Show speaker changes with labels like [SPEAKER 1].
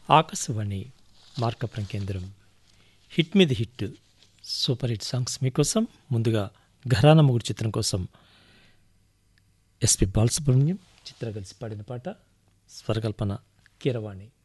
[SPEAKER 1] ఆకాశవాణి మార్కపురం కేంద్రం. హిట్ మీద hit, super hit songs మీకోసం. ముందుగా ఘరానా మొగుడు చిత్రం కోసం ఎస్పి బాలసుబ్రహ్మణ్యం చిత్ర కలిసి పాడిన పాట, స్వరకల్పన కీరవాణి.